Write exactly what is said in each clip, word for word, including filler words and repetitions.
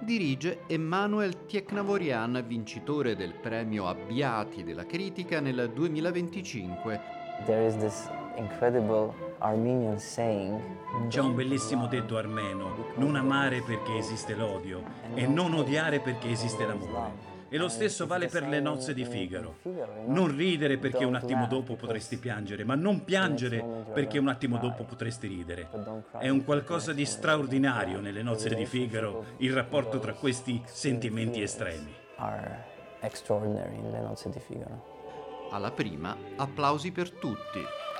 Dirige Emmanuel Tiecnavorian, vincitore del premio Abbiati della critica nel duemilaventicinque. There is this incredible Armenian saying. C'è un bellissimo detto armeno: non amare perché esiste l'odio e non odiare perché esiste l'amore. E lo stesso vale per le nozze di Figaro. Non ridere perché un attimo dopo potresti piangere, ma non piangere perché un attimo dopo potresti ridere. È un qualcosa di straordinario nelle nozze di Figaro, il rapporto tra questi sentimenti estremi. Are extraordinary in Le nozze di Figaro. Alla prima, applausi per tutti.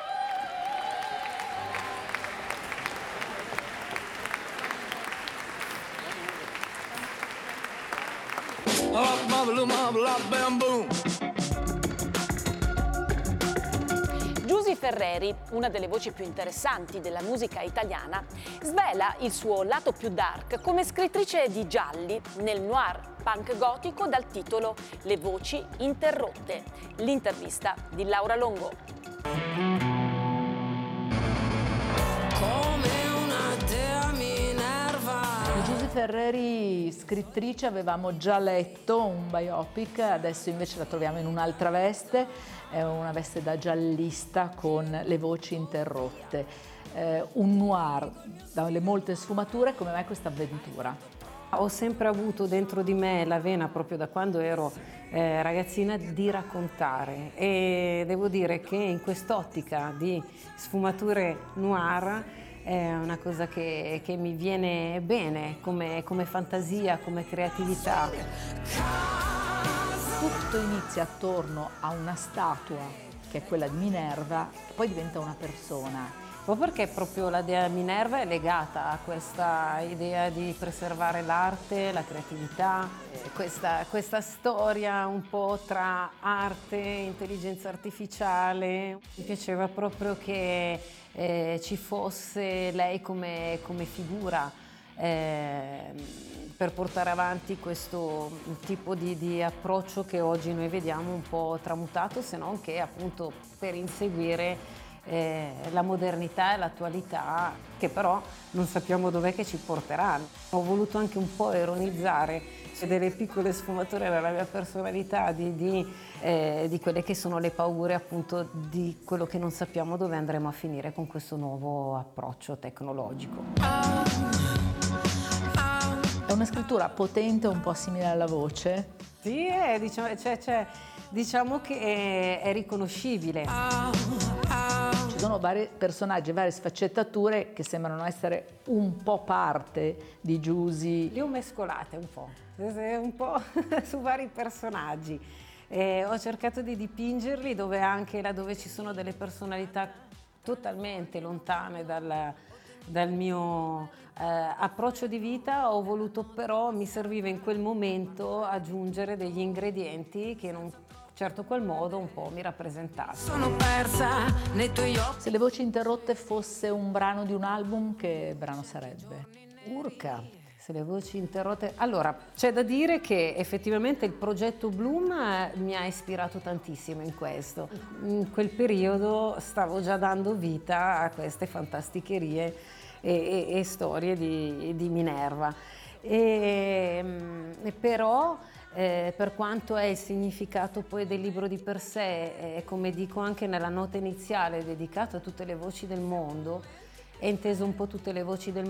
Giusy Ferreri, una delle voci più interessanti della musica italiana, svela il suo lato più dark come scrittrice di gialli nel noir punk gotico dal titolo Le voci interrotte. L'intervista di Laura Longo. Di Giusy Ferreri, scrittrice, avevamo già letto un biopic, adesso invece la troviamo in un'altra veste, è una veste da giallista con le voci interrotte. Eh, un noir dalle molte sfumature. Come mai questa avventura? Ho sempre avuto dentro di me la vena, proprio da quando ero eh, ragazzina, di raccontare, e devo dire che in quest'ottica di sfumature noir è una cosa che, che mi viene bene come, come fantasia, come creatività. Tutto inizia attorno a una statua che è quella di Minerva, che poi diventa una persona. Un po' perché proprio la dea Minerva è legata a questa idea di preservare l'arte, la creatività, questa, questa storia un po' tra arte e intelligenza artificiale. Mi piaceva proprio che eh, ci fosse lei come, come figura eh, per portare avanti questo tipo di, di approccio che oggi noi vediamo un po' tramutato, se non che appunto per inseguire Eh, la modernità e l'attualità, che però non sappiamo dov'è che ci porteranno. Ho voluto anche un po' ironizzare delle piccole sfumature della mia personalità, di, di, eh, di quelle che sono le paure appunto di quello che non sappiamo dove andremo a finire con questo nuovo approccio tecnologico. È una scrittura potente, un po' simile alla voce. Sì, è, diciamo, cioè, cioè, diciamo che è, è riconoscibile. Ci sono vari personaggi, varie sfaccettature che sembrano essere un po' parte di Giusy. Le ho mescolate un po', un po' su vari personaggi. Eh, ho cercato di dipingerli dove anche laddove ci sono delle personalità totalmente lontane dal, dal mio eh, approccio di vita. Ho voluto però, mi serviva in quel momento aggiungere degli ingredienti che in un certo qual modo un po' mi rappresentavano. Sono persa nei tuoi occhi. Se Le voci interrotte fosse un brano di un album, che brano sarebbe? Urca, se le voci interrotte... Allora, c'è da dire che effettivamente il progetto Bloom mi ha ispirato tantissimo in questo. In quel periodo stavo già dando vita a queste fantasticherie e, e, e storie di, di Minerva. E, e però... Eh, per quanto è il significato poi del libro di per sé, eh, come dico anche nella nota iniziale dedicato a tutte le voci del mondo, è inteso un po' tutte le voci del mondo.